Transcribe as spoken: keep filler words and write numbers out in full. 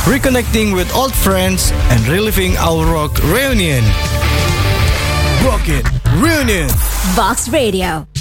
reconnecting with old friends and reliving our rock reunion. Rock it, reunion. Box Radio.